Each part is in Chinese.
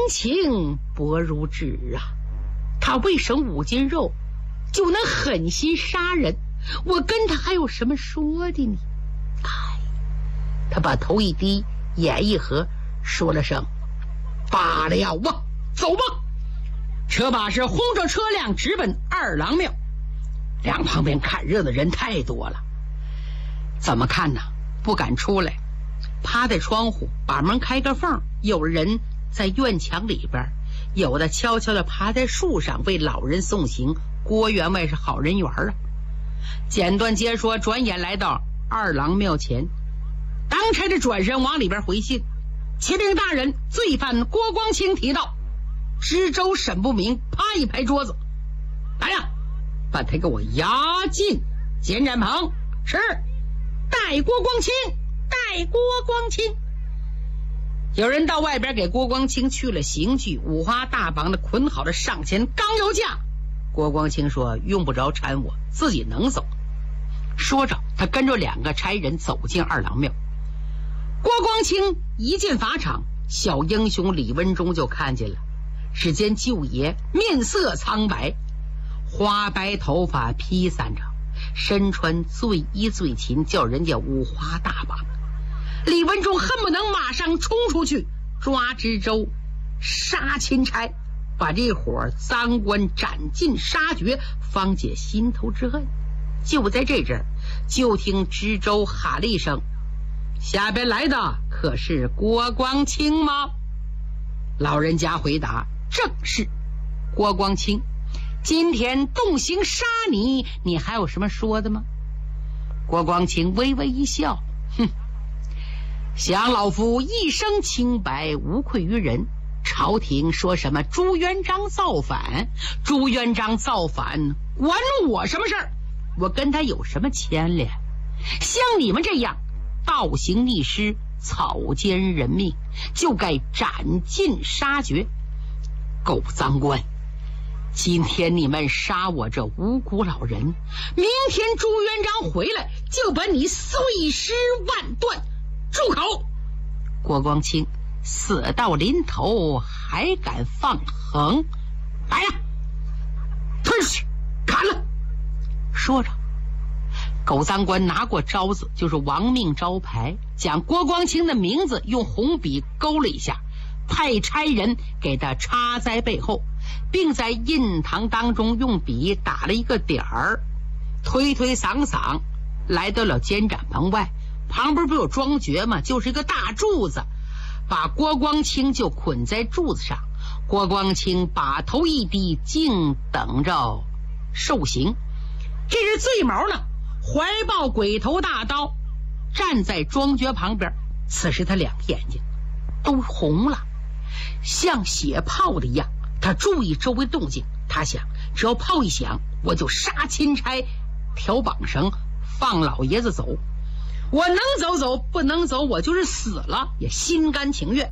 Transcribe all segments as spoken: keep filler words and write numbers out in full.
情薄如纸啊，他为省五斤肉就能狠心杀人，我跟他还有什么说的呢？哎，他把头一低，眼一合，说了声罢了啊，走吧。车把式轰着车辆直奔二郎庙。两旁边看热的人太多了，怎么看呢？不敢出来，趴在窗户把门开个缝，有人在院墙里边，有的悄悄地爬在树上为老人送行。郭员外是好人缘啊。简短截说，转眼来到二郎庙前，当差的转身往里边回信。启禀大人，罪犯郭光清提到，知州沈不明，拍一拍桌子，来呀，把他给我押进监斩棚。是，带郭光清，带郭光清。有人到外边给郭光清去了刑具，五花大绑的捆好了上前，刚要架，郭光清说用不着搀我，自己能走。说着他跟着两个差人走进二郎庙。郭光清一进法场，小英雄李文忠就看见了，只见舅爷面色苍白，花白头发披散着，身穿最衣最勤，叫人家五花大绑。李文忠恨不能马上冲出去抓知州杀钦差，把这伙赃官斩尽杀绝，方解心头之恨。就在这阵儿，就听知州喊了一声，下边来的可是郭光清吗？老人家回答，正是。郭光清，今天动刑杀你，你还有什么说的吗？郭光清微微一笑，哼，想老夫一生清白，无愧于人。朝廷说什么朱元璋造反，朱元璋造反关我什么事儿？我跟他有什么牵连？像你们这样倒行逆施，草菅人命，就该斩尽杀绝。狗赃官，今天你们杀我这无辜老人，明天朱元璋回来就把你碎尸万段。住口！郭光清，死到临头还敢放横？来呀，推出去砍了！说着，狗赃官拿过招子，就是亡命招牌，将郭光清的名字用红笔勾了一下，派差人给他插在背后，并在印堂当中用笔打了一个点儿，推推搡搡来到了监斩棚外。旁边不有庄爵吗？就是一个大柱子，把郭光清就捆在柱子上。郭光清把头一低，静等着受刑。这是醉毛呢，怀抱鬼头大刀，站在庄爵旁边。此时他两个眼睛都红了，像血泡的一样。他注意周围动静，他想只要炮一响，我就杀钦差，挑绑绳，放老爷子走。我能走走，不能走我就是死了也心甘情愿。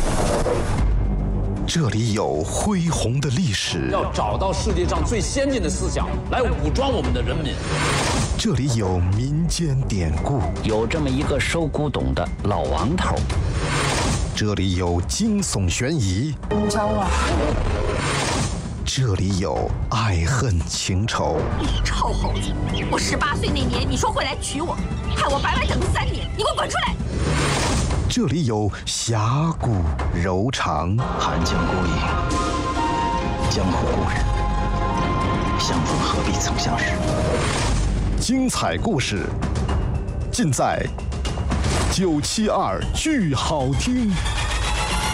这里有恢宏的历史， 要找到世界上最先进的思想来武装我们的人民。 这里有民间典故， 有这么一个收古董的老王头。 这里有惊悚悬疑， 教我。 这里有爱恨情仇。 你臭猴子！我十八岁那年你说会来娶我，害我白白等了三年，你给我滚出来！ 这里有侠骨柔肠。 寒江孤影，江湖故人，相逢何必曾相识。 精彩故事尽在九七二剧好听。